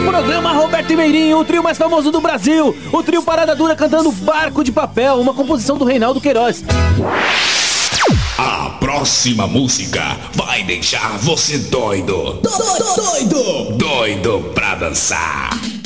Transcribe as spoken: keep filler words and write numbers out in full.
Programa Roberto e Meirinho, o trio mais famoso do Brasil. O trio Parada Dura cantando Barco de Papel, uma composição do Reinaldo Queiroz. A próxima música vai deixar você doido. Doido! Doido pra dançar.